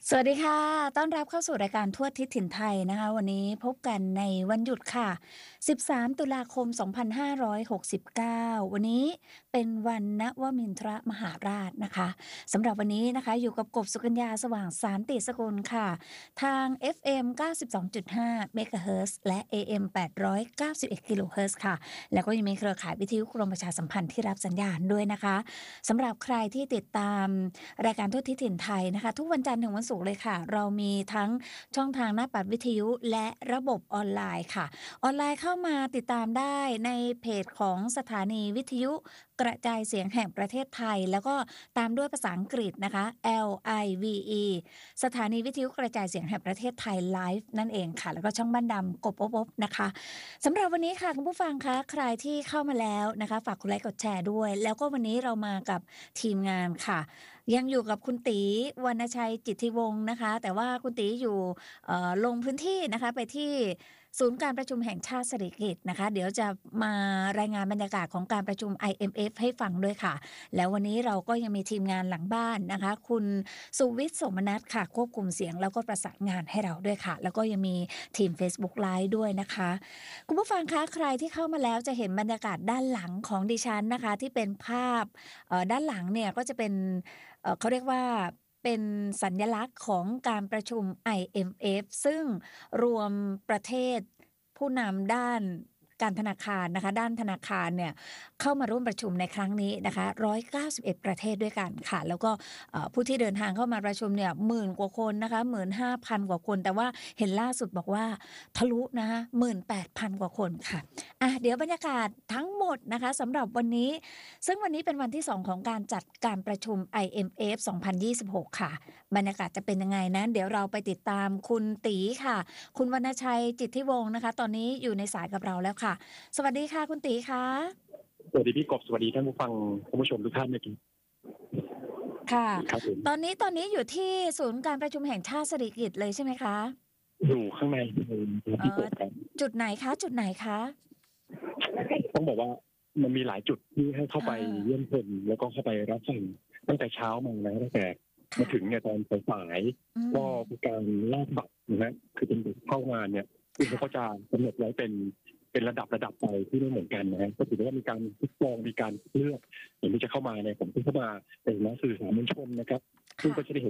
สวัสดีค่ะ ต้อนรับเข้าสู่รายการทั่วทิศถิ่นไทยนะคะ วันนี้พบกันในวันหยุดค่ะ 13 ตุลาคม 2569 วันนี้เป็นวันนวมินทรมหาราชนะคะ สำหรับวันนี้นะคะอยู่กับกบสุกัญญาสว่างสานติสกุลค่ะ ทาง FM 92.5 เมกะเฮิรตซ์และ AM 891 กิโลเฮิรตซ์ค่ะ แล้วก็ยังมีเครือข่ายวิทยุกรมประชาสัมพันธ์ที่รับสัญญาณด้วยนะคะสำหรับใครที่ติดตามรายการทั่วทิศถิ่นไทยนะคะทุกวันจันทร์ถึงวันศุกร์เลยค่ะเรามีทั้งช่องทางหน้าปัดวิทยุและระบบออนไลน์ค่ะออนไลน์เข้ามาติดตามได้ในเพจของสถานีวิทยุกระจายเสียงแห่งประเทศไทยแล้วก็ตามด้วยภาษาอังกฤษนะคะ LIVE สถานีวิทยุกระจายเสียงแห่งประเทศไทยไลฟ์นั่นเองค่ะแล้วก็ช่องบ้านดำกบอบนะคะสำหรับวันนี้ค่ะคุณผู้ฟังคะใครที่เข้ามาแล้วนะคะฝากกดไลค์กดแชร์ด้วยแล้วก็วันนี้เรามากับทีมงานค่ะยังอยู่กับคุณตีวรรณชัยจิตติวงศ์นะคะแต่ว่าคุณตีอยู่ลงพื้นที่นะคะไปที่ศูนย์การประชุมแห่งชาติสิริกิติ์นะคะเดี๋ยวจะมารายงานบรรยากาศของการประชุม IMF ให้ฟังด้วยค่ะแล้ววันนี้เราก็ยังมีทีมงานหลังบ้านนะคะคุณสุวิทย์สมนัสค่ะควบคุมเสียงแล้วก็ประสานงานให้เราด้วยค่ะแล้วก็ยังมีทีม Facebook Live ด้วยนะคะคุณผู้ฟังคะใครที่เข้ามาแล้วจะเห็นบรรยากาศด้านหลังของดิฉันนะคะที่เป็นภาพด้านหลังเนี่ยก็จะเป็นเขาเรียกว่าเป็นสัญลักษณ์ของการประชุม IMF ซึ่งรวมประเทศผู้นำด้านการธนาคารนะคะด้านธนาคารเนี่ยเข้ามาร่วมประชุมในครั้งนี้นะคะ191ประเทศด้วยกันค่ะแล้วก็ผู้ที่เดินทางเข้ามาประชุมเนี่ยหมื่นกว่าคนนะคะ15,000กว่าคนแต่ว่าเห็นล่าสุดบอกว่าทะลุนะคะ18,000กว่าคนค่ะเดี๋ยวบรรยากาศทั้งหมดนะคะสำหรับวันนี้ซึ่งวันนี้เป็นวันที่2ของการจัดการประชุม IMF 2026ค่ะบรรยากาศจะเป็นยังไงนั้นเดี๋ยวเราไปติดตามคุณตีค่ะคุณวรรณชัยจิตติวงศ์นะคะตอนนี้อยู่ในสายกับเราแล้วค่ะสวัสดีค่ะคุณตีคะสวัสดีพี่กบสวัสดีท่านผู้ฟังท่านผู้ชมทุกท่านนะครับค่ะครับผมตอนนี้อยู่ที่ศูนย์การประชุมแห่งชาติสิริกิติ์เลยใช่ไหมคะอยู่ข้างในเลยพี่กบครับจุดไหนคะจุดไหนคะต้องบอกว่ามันมีหลายจุดที่ให้เข้าไปอ่าเยี่ยมชมแล้วก็เข้าไปรับฟังตั้งแต่เช้ามานะตั้งแต่มาถึงเนี่ยตอนสายๆก็มีการแลกบัตรนะฮะคือเป็นบัตรเข้างานเนี่ยซึ่งเขาก็จะกำหนดไว้เป็นระดับไปที่ไม่เหมือนกันนะฮะก็ถือว่ามีการทดลองมีการเลือกอย่างที่จะเข้ามาเนี่ยผมเพิ่งเข้ามาเป็นนักสื่อสารมวลชนนะครับซึ่งก็จะได้เห็น